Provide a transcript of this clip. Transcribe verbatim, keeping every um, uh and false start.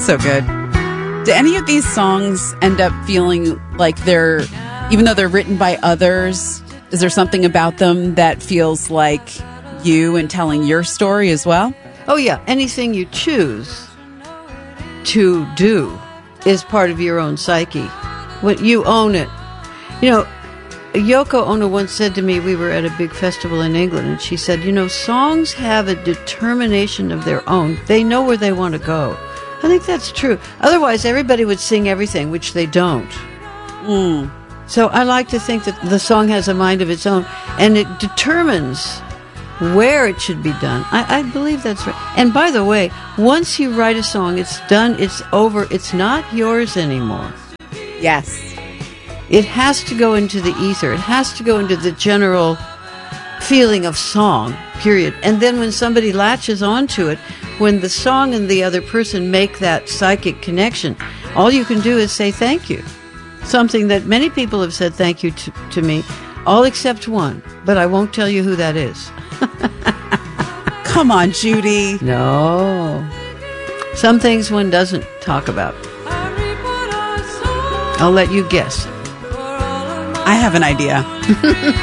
So good. Do any of these songs end up feeling like they're, even though they're written by others, is there something about them that feels like you and telling your story as well? Oh, yeah. Anything you choose to do is part of your own psyche. When you own it. You know, Yoko Ono once said to me, we were at a big festival in England, and she said, you know, songs have a determination of their own. They know where they want to go. I think that's true. Otherwise, everybody would sing everything, which they don't. Mm. So I like to think that the song has a mind of its own, and it determines where it should be done. I, I believe that's right. And by the way, once you write a song, it's done, it's over, it's not yours anymore. Yes. It has to go into the ether. It has to go into the general feeling of song, period. And then when somebody latches onto it, when the song and the other person make that psychic connection, all you can do is say thank you. Something that many people have said thank you to, to me, all except one, but I won't tell you who that is. Come on, Judy. No. Some things one doesn't talk about. I'll let you guess. I have an idea.